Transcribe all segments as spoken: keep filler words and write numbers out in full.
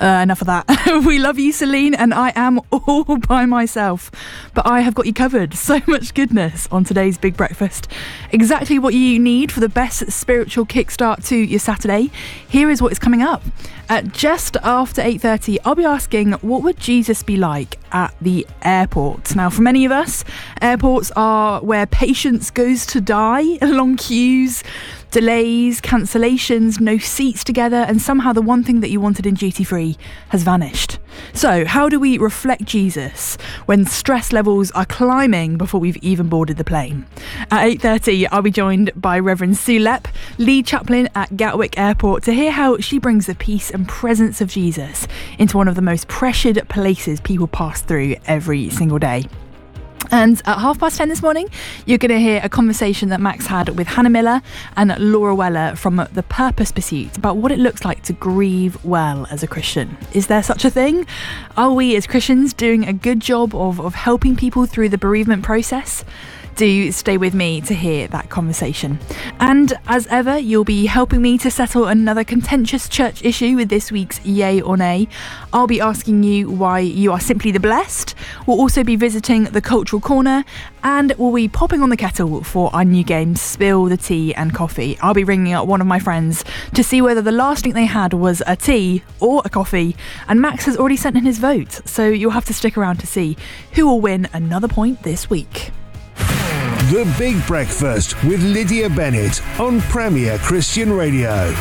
Uh, enough of that. We love you, Celine, and I am all by myself. But I have got you covered. So much goodness on today's Big Breakfast. Exactly what you need for the best spiritual kickstart to your Saturday. Here is what is coming up. At just after eight thirty, I'll be asking, what would Jesus be like at the airport? Now, for many of us, airports are where patience goes to die, long queues, delays, cancellations, no seats together, and somehow the one thing that you wanted in duty free has vanished. So, how do we reflect Jesus when stress levels are climbing before we've even boarded the plane? At eight thirty, I'll be joined by Reverend Sue Lepp, lead chaplain at Gatwick Airport, to hear how she brings the peace and presence of Jesus into one of the most pressured places people pass through every single day. And at half past ten this morning, you're going to hear a conversation that Max had with Hannah Miller and Laura Weller from The Purpose Pursuit about what it looks like to grieve well as a Christian. Is there such a thing? Are we as Christians doing a good job of, of helping people through the bereavement process? Do stay with me to hear that conversation. And as ever, you'll be helping me to settle another contentious church issue with this week's Yay or Nay. I'll be asking you why you are simply the blessed. We'll also be visiting the Cultural Corner, and we'll be popping on the kettle for our new game, Spill the Tea and Coffee. I'll be ringing up one of my friends to see whether the last drink they had was a tea or a coffee, and Max has already sent in his vote, so you'll have to stick around to see who will win another point this week. The Big Breakfast with Lydia Bennett on Premier Christian Radio.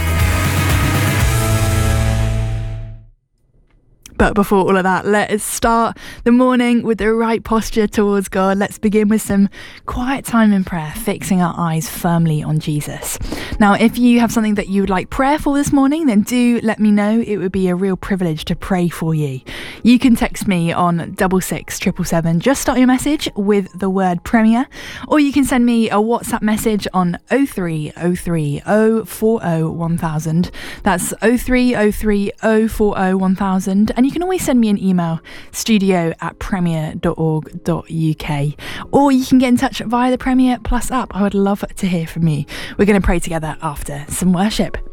But before all of that, let's start the morning with the right posture towards God. Let's begin with some quiet time in prayer, fixing our eyes firmly on Jesus. Now, if you have something that you would like prayer for this morning, then do let me know. It would be a real privilege to pray for you. You can text me on double six triple seven. Just start your message with the word Premier, or you can send me a WhatsApp message on oh three oh three oh four oh one thousand. That's oh three oh three oh four oh one thousand. And you can always send me an email, studio at premier dot org dot uk, or you can get in touch via the Premier Plus app. I would love to hear from you. We're going to pray together after some worship.